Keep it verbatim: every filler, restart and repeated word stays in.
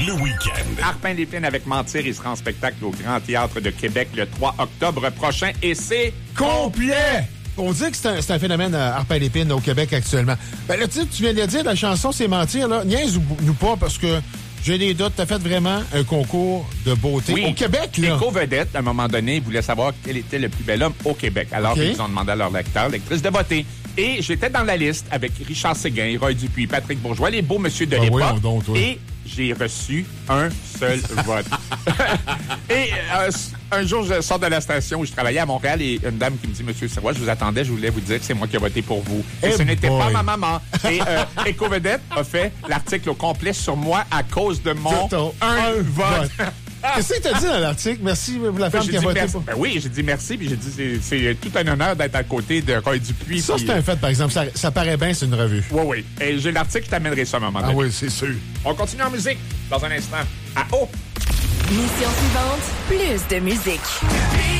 le week-end. Arpin Lépine avec Mentir, il sera en spectacle au Grand Théâtre de Québec le trois octobre prochain et c'est complet! On dit que c'est un, c'est un phénomène euh, Arpin Lépine au Québec actuellement. Ben, le titre, tu viens de le dire, la chanson, c'est Mentir, là. Niaise-nous pas parce que j'ai des doutes. T'as fait vraiment un concours de beauté oui. au Québec, là. Les co-vedettes, à un moment donné, ils voulaient savoir quel était le plus bel homme au Québec. Alors, okay. ils ont demandé à leur lecteur, lectrice de beauté. Et j'étais dans la liste avec Richard Séguin, Roy Dupuis, Patrick Bourgeois, les beaux monsieur de ben l'époque. Oui, donc, oui. Et j'ai reçu un seul vote. Et euh, un jour, je sors de la station où je travaillais à Montréal et une dame qui me dit, Monsieur Sirois, je vous attendais, je voulais vous dire que c'est moi qui ai voté pour vous. Et hey ce n'était boy. pas ma maman. Et euh, Éco-Vedette a fait l'article au complet sur moi à cause de mon ton un, un vote. vote. Qu'est-ce que t'as dit dans l'article? Merci pour la femme Ben, qui a voté merci. pour... Ben oui, j'ai dit merci, puis j'ai dit c'est, c'est tout un honneur d'être à côté de Roy Dupuis. Ça, puis... c'est un fait, par exemple. Ça, ça paraît bien, c'est une revue. Oui, oui. Et j'ai l'article, je t'amènerai ça à un moment donné. Ah oui, c'est sûr. On continue en musique dans un instant. À haut. Mission suivante, plus de musique.